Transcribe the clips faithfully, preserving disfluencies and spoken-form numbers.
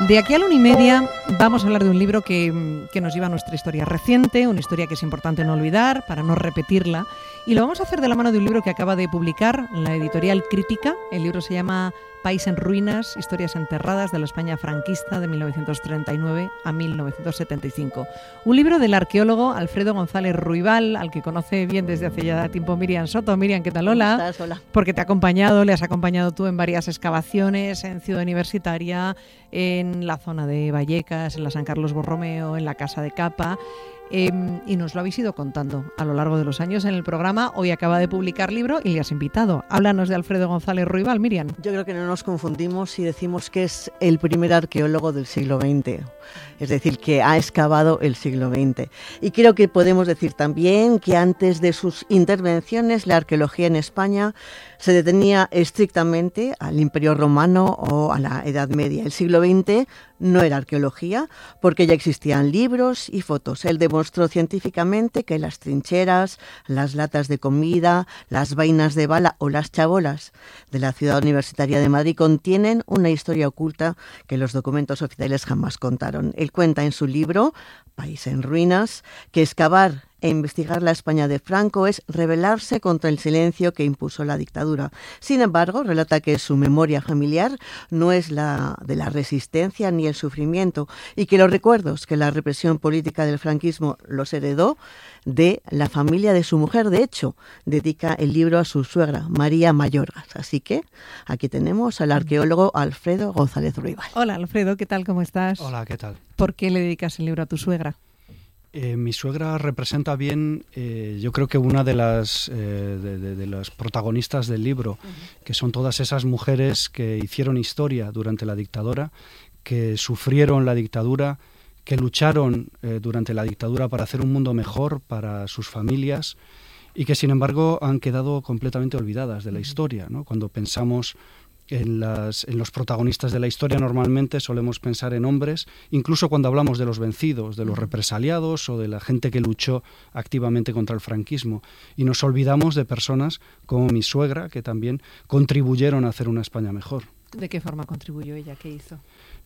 De aquí a la una y media vamos a hablar de un libro que, que nos lleva a nuestra historia reciente, una historia que es importante no olvidar para no repetirla, y lo vamos a hacer de la mano de un libro que acaba de publicar la editorial Crítica. El libro se llama País en ruinas, historias enterradas de la España franquista de mil novecientos treinta y nueve a mil novecientos setenta y cinco. Un libro del arqueólogo Alfredo González Ruibal, al que conoce bien desde hace ya tiempo Miriam Soto. Miriam, ¿qué tal? Hola. ¿Cómo estás? Hola. Porque te ha acompañado, le has acompañado tú en varias excavaciones, en Ciudad Universitaria, en la zona de Vallecas, en la San Carlos Borromeo, en la Casa de Capa. Eh, y nos lo habéis ido contando a lo largo de los años en el programa. Hoy acaba de publicar libro y le has invitado. Háblanos de Alfredo González Ruibal, Miriam. Yo creo que no nos confundimos si decimos que es el primer arqueólogo del siglo veinte, es decir, que ha excavado el siglo veinte. Y creo que podemos decir también que antes de sus intervenciones la arqueología en España se detenía estrictamente al Imperio Romano o a la Edad Media. El siglo veinte no era arqueología porque ya existían libros y fotos. Él demostró científicamente que las trincheras, las latas de comida, las vainas de bala o las chabolas de la Ciudad Universitaria de Madrid contienen una historia oculta que los documentos oficiales jamás contaron. Él cuenta en su libro, País en ruinas, que excavar e investigar la España de Franco es rebelarse contra el silencio que impuso la dictadura. Sin embargo, relata que su memoria familiar no es la de la resistencia ni el sufrimiento y que los recuerdos que la represión política del franquismo los heredó de la familia de su mujer. De hecho, dedica el libro a su suegra, María Mayorgas. Así que aquí tenemos al arqueólogo Alfredo González Ruibal. Hola, Alfredo, ¿qué tal? ¿Cómo estás? Hola, ¿qué tal? ¿Por qué le dedicas el libro a tu suegra? Eh, mi suegra representa bien, eh, yo creo que una de las, eh, de, de, de las protagonistas del libro, uh-huh. que son todas esas mujeres que hicieron historia durante la dictadura, que sufrieron la dictadura, que lucharon eh, durante la dictadura para hacer un mundo mejor para sus familias y que sin embargo han quedado completamente olvidadas de la historia, ¿no? Cuando pensamos En, las, en los protagonistas de la historia normalmente solemos pensar en hombres, incluso cuando hablamos de los vencidos, de los represaliados o de la gente que luchó activamente contra el franquismo, y nos olvidamos de personas como mi suegra que también contribuyeron a hacer una España mejor. ¿De qué forma contribuyó ella? ¿Qué hizo?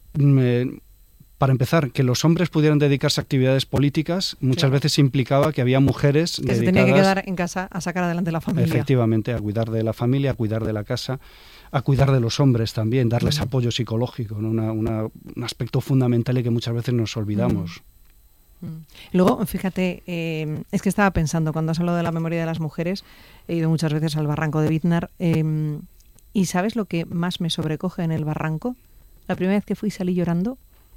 Me, Para empezar, que los hombres pudieran dedicarse a actividades políticas muchas claro. veces implicaba que había mujeres que dedicadas... se tenía que quedar en casa a sacar adelante la familia. Efectivamente, a cuidar de la familia, a cuidar de la casa, a cuidar de los hombres también, darles uh-huh. apoyo psicológico, ¿no? una, una, un aspecto fundamental y que muchas veces nos olvidamos. Uh-huh. Luego, fíjate, eh, es que estaba pensando, cuando has hablado de la memoria de las mujeres, he ido muchas veces al barranco de Biznar, eh, y ¿sabes lo que más me sobrecoge en el barranco? La primera vez que fui salí llorando.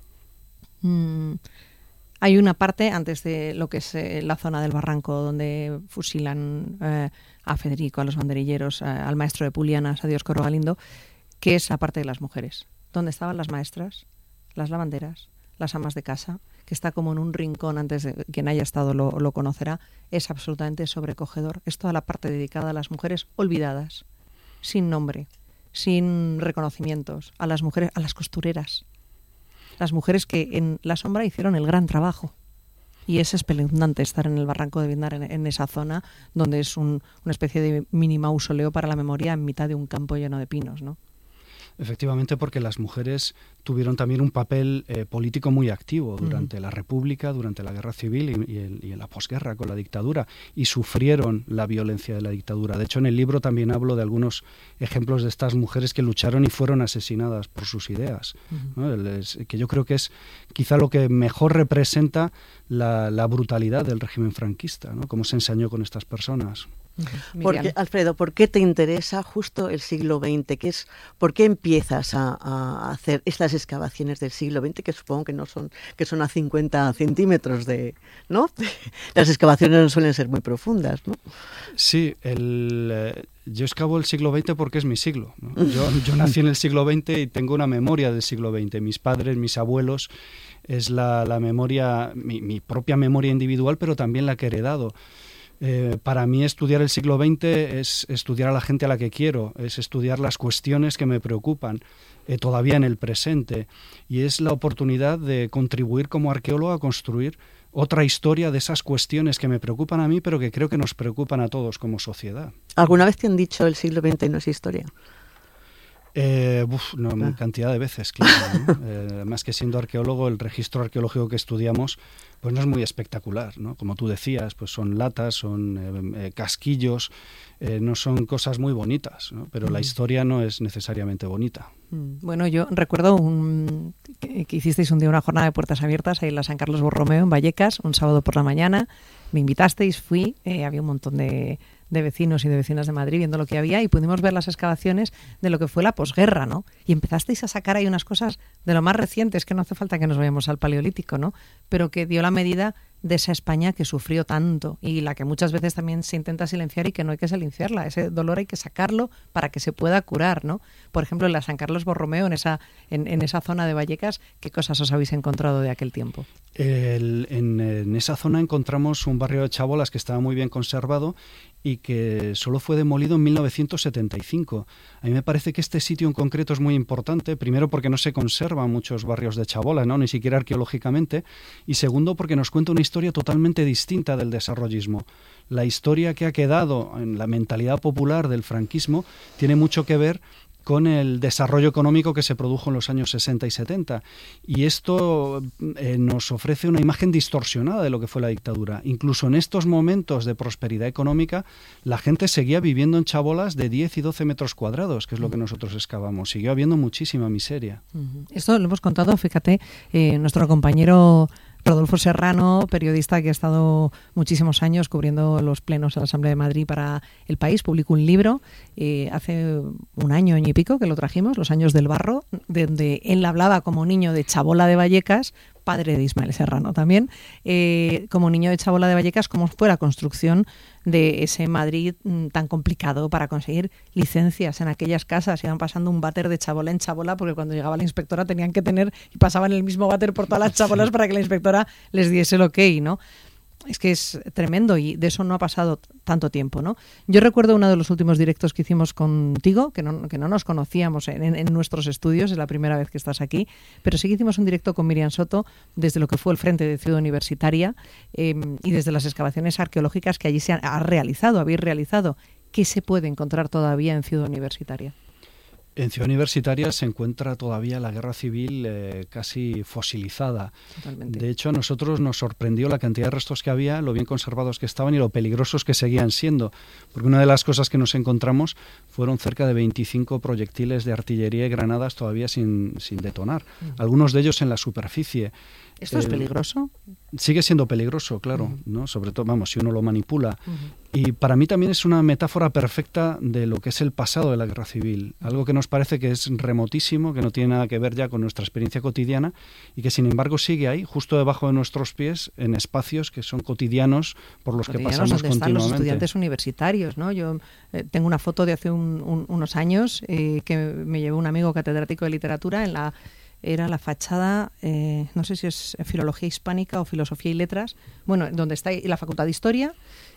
Mm, hay una parte antes de lo que es eh, la zona del barranco donde fusilan eh, a Federico, a los banderilleros, eh, al maestro de Pulianas, a Dioscoro Galindo, que es la parte de las mujeres, donde estaban las maestras, las lavanderas, las amas de casa, que está como en un rincón. Antes de quien haya estado lo, lo conocerá. Es absolutamente sobrecogedor. Es toda la parte dedicada a las mujeres olvidadas, sin nombre, sin reconocimientos, a las mujeres, a las costureras, las mujeres que en la sombra hicieron el gran trabajo. Y es espeluznante estar en el barranco de Biznar, en, en esa zona donde es un, una especie de mini mausoleo para la memoria en mitad de un campo lleno de pinos, ¿no? Efectivamente, porque las mujeres tuvieron también un papel eh, político muy activo durante uh-huh. la República, durante la Guerra Civil y, y, el, y en la posguerra con la dictadura, y sufrieron la violencia de la dictadura. De hecho, en el libro también hablo de algunos ejemplos de estas mujeres que lucharon y fueron asesinadas por sus ideas, uh-huh. ¿no? El, es, que yo creo que es quizá lo que mejor representa la, la brutalidad del régimen franquista, ¿no? Cómo se ensañó con estas personas. Porque, Alfredo, ¿por qué te interesa justo el siglo veinte? ¿Qué es, ¿Por qué empiezas a, a hacer estas excavaciones del siglo veinte, que supongo que no son que son a cincuenta centímetros de, ¿no? Las excavaciones no suelen ser muy profundas, ¿no? Sí, el, eh, yo excavo el siglo veinte porque es mi siglo, ¿no? Yo, yo nací en el siglo veinte y tengo una memoria del siglo veinte. Mis padres, mis abuelos, es la, la memoria, mi, mi propia memoria individual, pero también la que he heredado. Eh, para mí estudiar el siglo veinte es estudiar a la gente a la que quiero, es estudiar las cuestiones que me preocupan eh, todavía en el presente, y es la oportunidad de contribuir como arqueólogo a construir otra historia de esas cuestiones que me preocupan a mí, pero que creo que nos preocupan a todos como sociedad. ¿Alguna vez te han dicho el siglo veinte no es historia? Eh, uf, no, ah. Cantidad de veces, claro, ¿no? eh, además que siendo arqueólogo, el registro arqueológico que estudiamos pues no es muy espectacular, ¿no? Como tú decías, pues son latas, son eh, eh, casquillos, eh, no son cosas muy bonitas, ¿no? Pero mm. la historia no es necesariamente bonita. Bueno, yo recuerdo un, que, que hicisteis un día una jornada de puertas abiertas ahí en la San Carlos Borromeo, en Vallecas, un sábado por la mañana. Me invitasteis, fui, eh, había un montón de, de vecinos y de vecinas de Madrid viendo lo que había y pudimos ver las excavaciones de lo que fue la posguerra, ¿no? Y empezasteis a sacar ahí unas cosas de lo más recientes, que no hace falta que nos vayamos al Paleolítico, ¿no? Pero que dio la medida de esa España que sufrió tanto y la que muchas veces también se intenta silenciar y que no hay que silenciarla. Ese dolor hay que sacarlo para que se pueda curar, ¿no? Por ejemplo, en la San Carlos Borromeo, en esa, en, en esa zona de Vallecas, ¿qué cosas os habéis encontrado de aquel tiempo? El, en, en esa zona encontramos un barrio de chabolas que estaba muy bien conservado y que solo fue demolido en mil novecientos setenta y cinco. A mí me parece que este sitio en concreto es muy importante, primero porque no se conservan muchos barrios de chabola, ¿no? Ni siquiera arqueológicamente, y segundo porque nos cuenta una historia totalmente distinta del desarrollismo. La historia que ha quedado en la mentalidad popular del franquismo tiene mucho que ver con el desarrollo económico que se produjo en los años sesenta y setenta. Y esto eh, nos ofrece una imagen distorsionada de lo que fue la dictadura. Incluso en estos momentos de prosperidad económica, la gente seguía viviendo en chabolas de diez y doce metros cuadrados, que es lo que nosotros excavamos. Siguió habiendo muchísima miseria. Esto lo hemos contado, fíjate, eh, nuestro compañero Rodolfo Serrano, periodista que ha estado muchísimos años cubriendo los plenos de la Asamblea de Madrid para El País, publicó un libro eh, hace un año, año y pico, que lo trajimos, Los años del barro, donde él hablaba como niño de chabola de Vallecas, padre de Ismael Serrano también, eh, como niño de chabola de Vallecas, cómo fue la construcción de ese Madrid mm, tan complicado para conseguir licencias en aquellas casas. Iban pasando un váter de chabola en chabola porque cuando llegaba la inspectora tenían que tener y pasaban el mismo váter por todas las chabolas para que la inspectora les diese el ok, ¿no? Es que es tremendo y de eso no ha pasado tanto tiempo, ¿no? Yo recuerdo uno de los últimos directos que hicimos contigo, que no, que no nos conocíamos en, en, en nuestros estudios, es la primera vez que estás aquí, pero sí que hicimos un directo con Miriam Soto desde lo que fue el Frente de Ciudad Universitaria eh, y desde las excavaciones arqueológicas que allí se ha, ha realizado, habéis realizado. ¿Qué se puede encontrar todavía en Ciudad Universitaria? En Ciudad Universitaria se encuentra todavía la guerra civil eh, casi fosilizada. Totalmente. De hecho, a nosotros nos sorprendió la cantidad de restos que había, lo bien conservados que estaban y lo peligrosos que seguían siendo. Porque una de las cosas que nos encontramos fueron cerca de veinticinco proyectiles de artillería y granadas todavía sin, sin detonar. Uh-huh. Algunos de ellos en la superficie. ¿Esto eh, es peligroso? Sigue siendo peligroso, claro, uh-huh. ¿no? Sobre todo, vamos, si uno lo manipula. Uh-huh. Y para mí también es una metáfora perfecta de lo que es el pasado de la guerra civil. Algo que nos parece que es remotísimo, que no tiene nada que ver ya con nuestra experiencia cotidiana y que sin embargo sigue ahí, justo debajo de nuestros pies, en espacios que son cotidianos por los cotidianos que pasamos donde continuamente. Están los estudiantes universitarios, ¿no? Yo eh, tengo una foto de hace un, un, unos años eh, que me llevó un amigo catedrático de literatura en la... Era la fachada, eh, no sé si es Filología Hispánica o Filosofía y Letras, bueno, donde está la Facultad de Historia,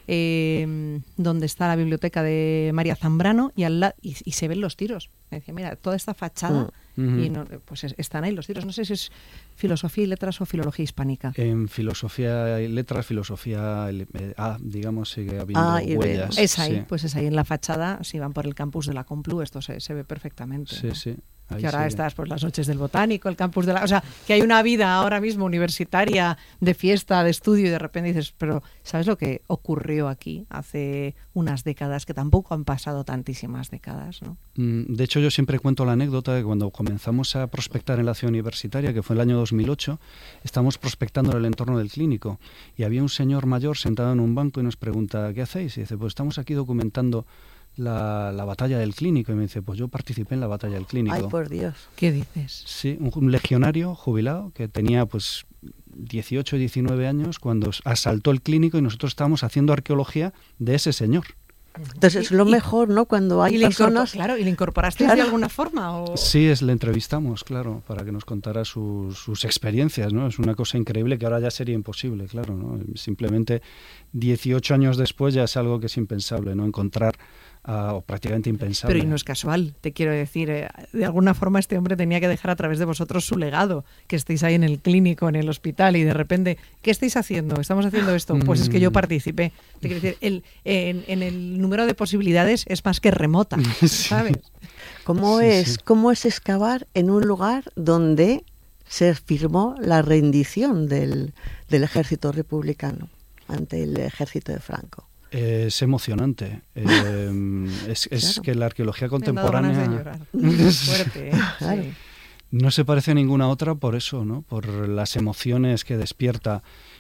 eh, donde está la biblioteca de María Zambrano y, al la, y, y se ven los tiros. Me decía, mira, toda esta fachada, uh-huh. y no, pues es, están ahí los tiros. No sé si es Filosofía y Letras o Filología Hispánica. En Filosofía y Letras, Filosofía eh, A, digamos, sigue habiendo ah, huellas. Es ahí, sí. Pues es ahí en la fachada, si van por el campus de la Complu, esto se, se ve perfectamente. Sí, ¿no? sí. Ahí que ahora sí. estás por las noches del Botánico, el campus de la... O sea, que hay una vida ahora mismo universitaria, de fiesta, de estudio, y de repente dices, pero ¿sabes lo que ocurrió aquí hace unas décadas? Que tampoco han pasado tantísimas décadas, ¿no? De hecho, yo siempre cuento la anécdota de cuando comenzamos a prospectar en la ciudad universitaria, que fue el año dos mil ocho, estábamos prospectando en el entorno del clínico y había un señor mayor sentado en un banco y nos pregunta, ¿qué hacéis? Y dice, pues estamos aquí documentando La, la batalla del clínico. Y me dice, pues yo participé en la batalla del clínico. Ay, por Dios. ¿Qué dices? Sí, un, un legionario jubilado que tenía pues dieciocho, diecinueve años cuando asaltó el clínico y nosotros estábamos haciendo arqueología de ese señor. Entonces es lo mejor, ¿no? Cuando hay y le personas... Claro, ¿y le incorporaste claro. de alguna forma? ¿O? Sí, es, le entrevistamos, claro, para que nos contara sus, sus experiencias, ¿no? Es una cosa increíble que ahora ya sería imposible, claro, ¿no? Simplemente dieciocho años después ya es algo que es impensable, ¿no? Encontrar Uh, o prácticamente impensable. Pero y no es casual, te quiero decir, eh, de alguna forma este hombre tenía que dejar a través de vosotros su legado, que estéis ahí en el clínico, en el hospital y de repente, ¿qué estáis haciendo? ¿Estamos haciendo esto? Pues es que yo participé. Te quiero decir, el, en, en el número de posibilidades es más que remota, ¿sabes? Sí. ¿Cómo, Sí, es, sí. ¿Cómo es excavar en un lugar donde se firmó la rendición del, del ejército republicano ante el ejército de Franco? Eh, es emocionante. Eh, es es Claro. que la arqueología Me han dado ganas de contemporánea llorar. Fuerte, ¿eh? Claro. Sí. no se parece a ninguna otra por eso, ¿no? Por las emociones que despierta.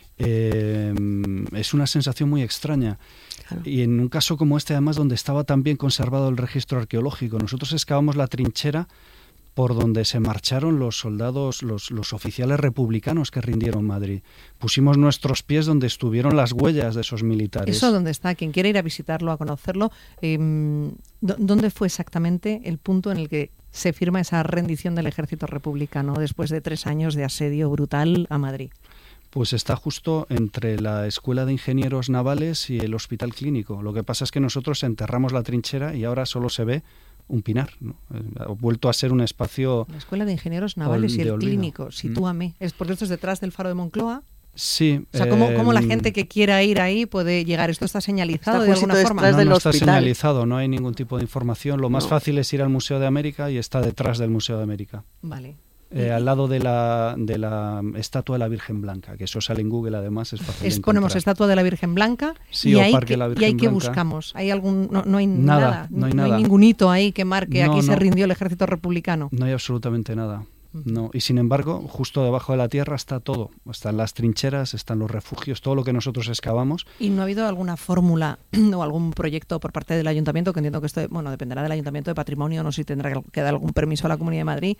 Eh, es una sensación muy extraña. Claro. Y en un caso como este, además, donde estaba tan bien conservado el registro arqueológico, nosotros excavamos la trinchera por donde se marcharon los soldados, los, los oficiales republicanos que rindieron Madrid. Pusimos nuestros pies donde estuvieron las huellas de esos militares. ¿Eso dónde está? Quien quiera ir a visitarlo, a conocerlo, eh, ¿dónde fue exactamente el punto en el que se firma esa rendición del ejército republicano después de tres años de asedio brutal a Madrid? Pues está justo entre la Escuela de Ingenieros Navales y el Hospital Clínico. Lo que pasa es que nosotros enterramos la trinchera y ahora solo se ve un pinar, ¿no? Ha vuelto a ser un espacio... La Escuela de Ingenieros Navales y el olvido. Clínico, sitúame. Es porque esto es detrás del faro de Moncloa. Sí. O sea, ¿cómo, cómo la eh, gente que quiera ir ahí puede llegar? ¿Esto está señalizado Está de justito alguna forma? detrás No, del no está hospital. señalizado, no hay ningún tipo de información. Lo más No. fácil es ir al Museo de América y está detrás del Museo de América. Vale. Eh, al lado de la, de la estatua de la Virgen Blanca, que eso sale en Google además, es fácil de Es, ponemos encontrar. estatua de la Virgen Blanca Sí, y o ahí, Parque que, de la y Virgen ahí que Blanca. buscamos. ¿Hay algún, no, no hay Nada, nada, no hay nada. ningún hito ahí que marque No, aquí se no. rindió el ejército republicano. No hay absolutamente nada. No. Y sin embargo, justo debajo de la tierra está todo. Están las trincheras, están los refugios, todo lo que nosotros excavamos. ¿Y no ha habido alguna fórmula o algún proyecto por parte del ayuntamiento, que entiendo que esto, bueno, dependerá del ayuntamiento de patrimonio, no sé si tendrá que dar algún permiso a la Comunidad de Madrid,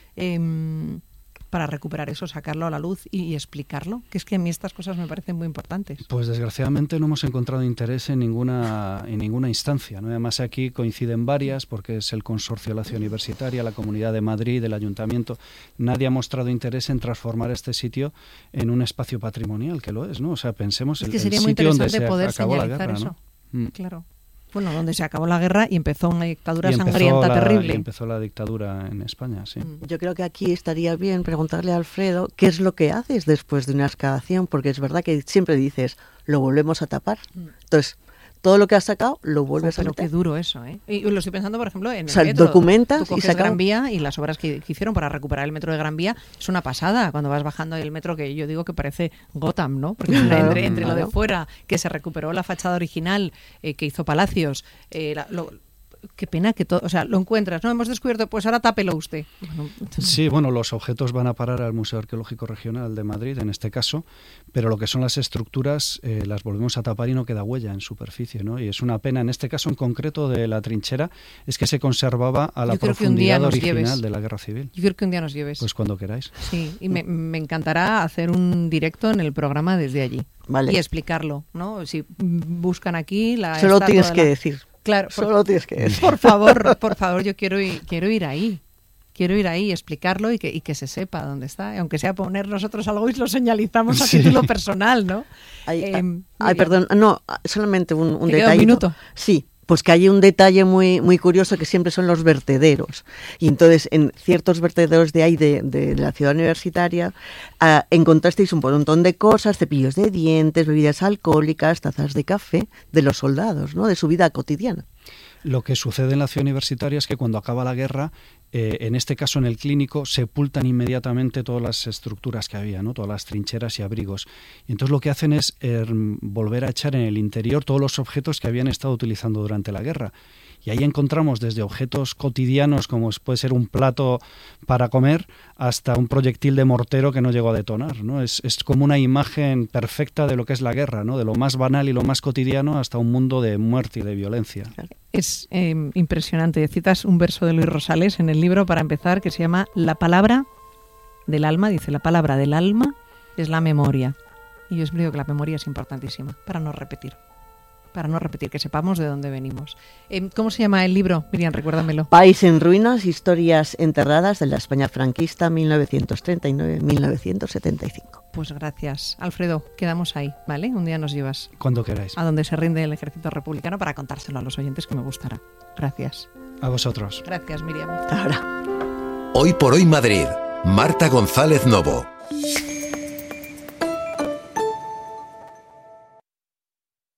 eh, para recuperar eso, sacarlo a la luz y, y explicarlo? Que es que a mí estas cosas me parecen muy importantes. Pues desgraciadamente no hemos encontrado interés en ninguna en ninguna instancia, ¿no? Además aquí coinciden varias, porque es el consorcio de la Ciudad Universitaria, la Comunidad de Madrid, el Ayuntamiento. Nadie ha mostrado interés en transformar este sitio en un espacio patrimonial, que lo es, ¿no? O sea, pensemos Es el, que el sería muy sitio donde interesante se poder acabó la señalizar guerra, eso. ¿no? Mm. Claro. Bueno, donde se acabó la guerra y empezó una dictadura Y empezó sangrienta la- terrible. y empezó la dictadura en España, sí. Mm. Yo creo que aquí estaría bien preguntarle a Alfredo qué es lo que haces después de una excavación, porque es verdad que siempre dices, lo volvemos a tapar. Entonces, todo lo que has sacado lo vuelves a Pero qué meter. duro eso, ¿eh? Y lo estoy pensando, por ejemplo, en O sea, el metro. documentas Tú y coges sacas- Gran Vía y las obras que, que hicieron para recuperar el metro de Gran Vía es una pasada. Cuando vas bajando el metro, que yo digo que parece Gotham, ¿no? Porque es una- Claro, entre, entre lo de claro. fuera, que se recuperó la fachada original, eh, que hizo Palacios, eh, la- lo- qué pena que todo, o sea, lo encuentras, ¿no? Hemos descubierto, pues ahora tápelo usted. Bueno, Sí, bueno, los objetos van a parar al Museo Arqueológico Regional de Madrid, en este caso, pero lo que son las estructuras eh, las volvemos a tapar y no queda huella en superficie, ¿no? Y es una pena, en este caso en concreto de la trinchera, es que se conservaba a la Yo creo que un día profundidad nos original lleves. de la Guerra Civil. yo quiero que un día nos lleves. Pues cuando queráis. Sí, y me, me encantará hacer un directo en el programa desde allí. Vale. Y explicarlo, ¿no? Si mm, buscan aquí la Solo estatua tienes de que la- decir. Claro, por, Solo tienes que decir. por favor, por favor, yo quiero ir, quiero ir ahí. Quiero ir ahí, explicarlo y que, y que se sepa dónde está. Y aunque sea poner nosotros algo y lo señalizamos a Sí. título personal, ¿no? Ay, Eh, ay, Miriam, ay, perdón, no, solamente un, un ¿te queda un detalle. minuto? Sí, pues que hay un detalle muy muy curioso que siempre son los vertederos. Y entonces en ciertos vertederos de ahí de, de, de la ciudad universitaria ah, encontrasteis un montón de cosas, cepillos de dientes, bebidas alcohólicas, tazas de café de los soldados, ¿no? De su vida cotidiana. Lo que sucede en la ciudad universitaria es que cuando acaba la guerra, eh, en este caso en el clínico, sepultan inmediatamente todas las estructuras que había, ¿no? Todas las trincheras y abrigos. Y entonces lo que hacen es eh, volver a echar en el interior todos los objetos que habían estado utilizando durante la guerra. Y ahí encontramos desde objetos cotidianos, como puede ser un plato para comer, hasta un proyectil de mortero que no llegó a detonar, ¿no? Es, es como una imagen perfecta de lo que es la guerra, ¿no? De lo más banal y lo más cotidiano hasta un mundo de muerte y de violencia. Es eh, impresionante. Citas un verso de Luis Rosales en el libro, para empezar, que se llama La palabra del alma. Dice, la palabra del alma es la memoria. Y yo explico que la memoria es importantísima para no repetir. Para no repetir, que sepamos de dónde venimos. Eh, ¿Cómo se llama el libro? Miriam, recuérdamelo. País en ruinas, historias enterradas de la España franquista mil novecientos treinta y nueve a mil novecientos setenta y cinco. Pues gracias. Alfredo, quedamos ahí, ¿vale? Un día nos llevas Cuando queráis. a donde se rinde el ejército republicano para contárselo a los oyentes, que me gustará. Gracias. A vosotros. Gracias, Miriam. Ahora. Hoy por hoy Madrid. Marta González Novo. La radio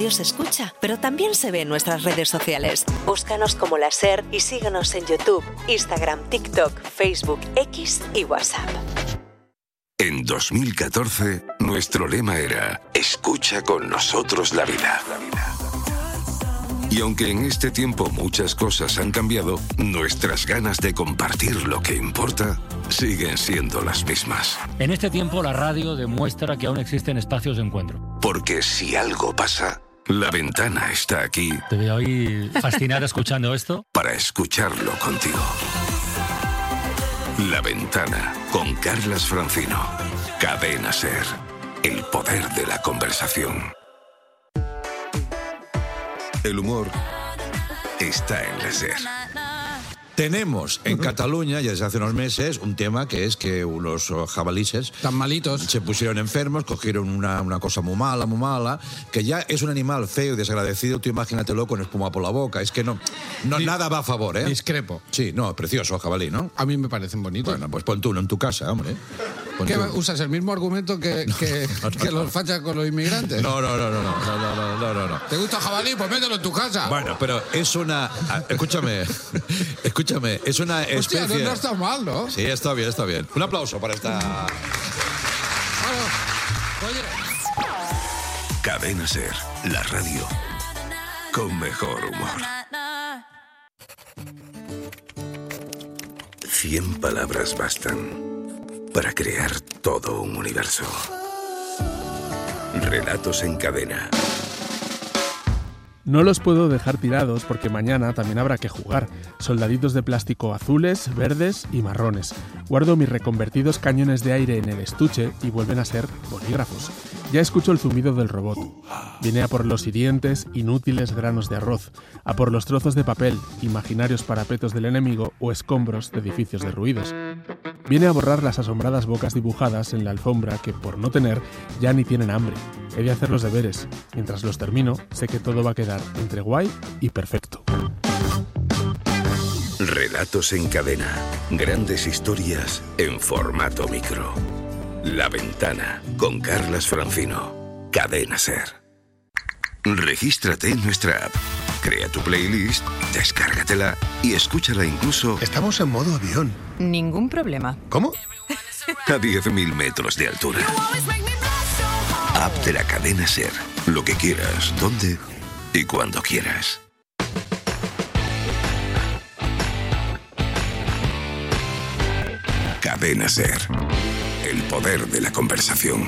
radio se escucha, pero también se ve en nuestras redes sociales. Búscanos como La SER y síguenos en YouTube, Instagram, TikTok, Facebook, X y WhatsApp. En dos mil catorce, nuestro lema era escucha con nosotros la vida. Y aunque en este tiempo muchas cosas han cambiado, nuestras ganas de compartir lo que importa siguen siendo las mismas. En este tiempo la radio demuestra que aún existen espacios de encuentro. Porque si algo pasa, La Ventana está aquí. Te veo ahí fascinada escuchando esto. Para escucharlo contigo. La Ventana, con Carlas Francino. Cadena SER. El poder de la conversación. El humor está en la SER. Tenemos en Cataluña, ya desde hace unos meses, un tema que es que unos jabalíes tan malitos se pusieron enfermos, cogieron una, una cosa muy mala, muy mala, que ya es un animal feo y desagradecido. Tú imagínatelo con espuma por la boca. Es que no, no Di- nada va a favor, ¿eh? Discrepo. Sí, no, precioso jabalí, ¿no? A mí me parecen bonitos. Bueno, pues pon tú uno en tu casa, hombre. Pon ¿Qué, tú. usas el mismo argumento que, que, No, no, que no. los fachas con los inmigrantes? No, no, no, no, no, no, no, no, no, no. ¿Te gusta jabalí? Pues mételo en tu casa. Bueno, pero es una... ah, Escúchame, escúchame, es una especie... Hostia, no, no está mal, ¿no? Sí, está bien, está bien. Un aplauso para esta... Bueno, oye... Cadena SER, la radio con mejor humor. Cien palabras bastan para crear todo un universo. Relatos en cadena. No los puedo dejar tirados porque mañana también habrá que jugar. Soldaditos de plástico azules, verdes y marrones. Guardo mis reconvertidos cañones de aire en el estuche y vuelven a ser bolígrafos. Ya escucho el zumbido del robot. Viene a por los hirientes, inútiles granos de arroz, a por los trozos de papel, imaginarios parapetos del enemigo o escombros de edificios derruidos. Viene a borrar las asombradas bocas dibujadas en la alfombra que, por no tener, ya ni tienen hambre. He de hacer los deberes. Mientras los termino, sé que todo va a quedar entre guay y perfecto. Relatos en cadena. Grandes historias en formato micro. La Ventana, con Carlas Francino. Cadena SER. Regístrate en nuestra app. Crea tu playlist, descárgatela y escúchala incluso... Estamos en modo avión. Ningún problema. ¿Cómo? A diez mil metros de altura. App de la Cadena SER. Lo que quieras, donde y cuando quieras. Cadena SER. El poder de la conversación.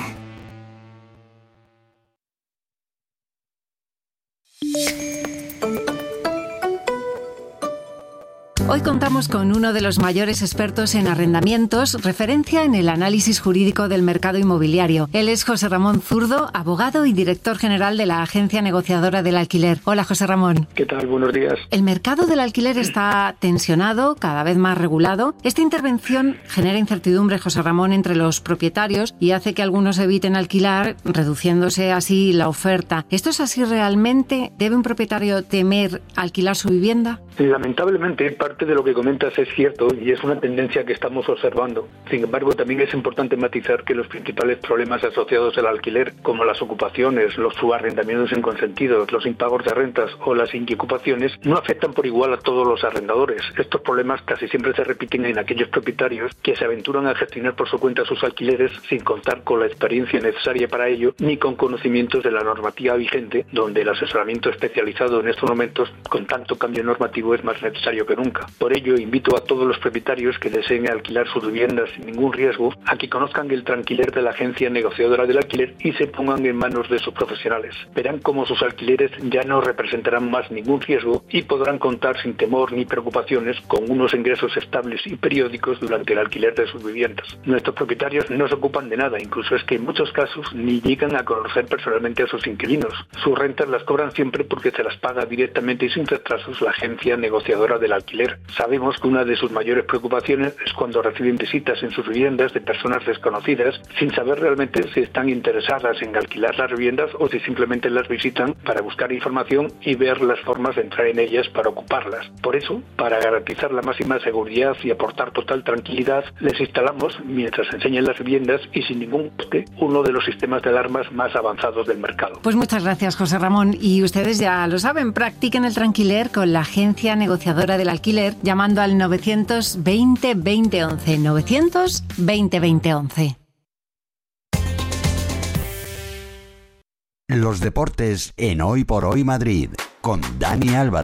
Hoy contamos con uno de los mayores expertos en arrendamientos, referencia en el análisis jurídico del mercado inmobiliario. Él es José Ramón Zurdo, abogado y director general de la Agencia Negociadora del Alquiler. Hola, José Ramón. ¿Qué tal? Buenos días. El mercado del alquiler está tensionado, cada vez más regulado. Esta intervención genera incertidumbre, José Ramón, entre los propietarios y hace que algunos eviten alquilar, reduciéndose así la oferta. ¿Esto es así realmente? ¿Debe un propietario temer alquilar su vivienda? Lamentablemente, parte de lo que comentas es cierto y es una tendencia que estamos observando. Sin embargo, también es importante matizar que los principales problemas asociados al alquiler, como las ocupaciones, los subarrendamientos inconsentidos, los impagos de rentas o las inquiocupaciones, no afectan por igual a todos los arrendadores. Estos problemas casi siempre se repiten en aquellos propietarios que se aventuran a gestionar por su cuenta sus alquileres sin contar con la experiencia necesaria para ello ni con conocimientos de la normativa vigente, donde el asesoramiento especializado en estos momentos, con tanto cambio normativo, es más necesario que nunca. Por ello, invito a todos los propietarios que deseen alquilar sus viviendas sin ningún riesgo a que conozcan el tranquiler de la Agencia Negociadora del Alquiler y se pongan en manos de sus profesionales. Verán cómo sus alquileres ya no representarán más ningún riesgo y podrán contar sin temor ni preocupaciones con unos ingresos estables y periódicos durante el alquiler de sus viviendas. Nuestros propietarios no se ocupan de nada, incluso es que en muchos casos ni llegan a conocer personalmente a sus inquilinos. Sus rentas las cobran siempre porque se las paga directamente y sin retrasos la Agencia Negociadora del Alquiler. alquiler. Sabemos que una de sus mayores preocupaciones es cuando reciben visitas en sus viviendas de personas desconocidas sin saber realmente si están interesadas en alquilar las viviendas o si simplemente las visitan para buscar información y ver las formas de entrar en ellas para ocuparlas. Por eso, para garantizar la máxima seguridad y aportar total tranquilidad, les instalamos, mientras enseñan las viviendas y sin ningún coste, uno de los sistemas de alarmas más avanzados del mercado. Pues muchas gracias, José Ramón. Y ustedes ya lo saben, practiquen el tranquiler con la agencia negociadora del alquiler llamando al novecientos veinte veinte once. novecientos veinte veinte once. Los deportes en Hoy por Hoy Madrid con Dani Álvarez.